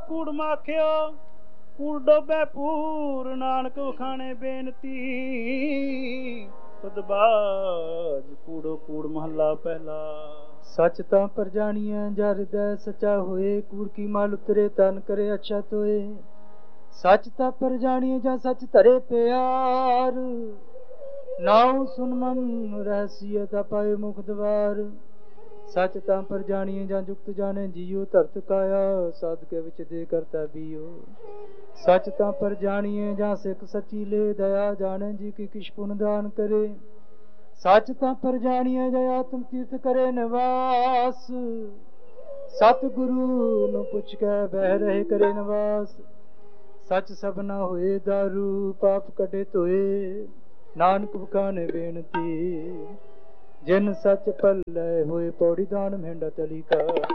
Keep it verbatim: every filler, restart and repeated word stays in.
ਕੂੜ ਮਾਖਿਓ ਕੂੜ ਡੋਬੈ ਪੂਰ ਨਾਨਕ ਵਖਾਣੇ ਬੇਨਤੀ ਤੁਦਬਾਜ ਕੂੜੋ ਕੂੜ ਮਹੱਲਾ ਪਹਿਲਾ। ਸੱਚ ਤਾਂ ਪਰ ਜਾਣੀਐ ਜਾ ਹਿਰਦੈ ਸੱਚਾ ਹੋਏ ਕੂੜ ਕੀ ਮਾਲ ਉਤਰੇ ਤਨ ਕਰੇ ਅੱਛਾ ਤੋਏ। ਸੱਚ ਤਾਂ ਪਰ ਜਾਣੀਐ ਜਾਂ ਸੱਚ ਧਰੇ ਪਿਆਰ ਨਾਉ ਸੁਨ ਮਨ ਰਹਸੀਅਤ ਪਾਏ ਮੁਖ ਦਵਾਰ। ਸੱਚ ਤਾਂ ਪਰ ਜਾਣੀਐ ਜਾਂ ਜੁਗਤ ਜਾਣੇ ਜੀਉ ਧਰਤ ਕਾਇਆ ਸਾਧਕੇ ਵਿੱਚ ਦੇ ਕਰਤਾ ਬੀਓ। ਸੱਚ ਤਾਂ ਪਰ ਜਾਣੀਐ ਜਾਂ ਸਿੱਖ ਸੱਚੀ ਲੈ ਦਇਆ ਜਾਣੇ ਜੀ ਕੀ ਕਿਛ ਪੁਨ ਦਾਨ ਕਰੇ। ਸੱਚ ਤਾਂ ਪਰ ਜਾਣੀਐ ਜਾਂ ਆਤਮ ਤੀਰਥ ਕਰੇ ਨਿਵਾਸ। ਸਤ ਗੁਰੂ ਨੂੰ ਪੁੱਛ ਕੇ ਬਹਿ ਰਹੇ ਕਰੇ ਨਿਵਾਸ। ਸੱਚ ਸਭਨਾ ਹੋਏ ਦਾਰੂ ਪਾਪ ਕੱਢੇ ਧੋਏ ਨਾਨਕ ਵਖਾਣੇ ਬੇਨਤੀ। ਜਿਨ ਸੱਚ ਪੱਲੇ ਹੋਏ ਪੌੜੀ ਦਾਨ ਮਹਿੰਡਾ ਤਲੀ ਕਾ।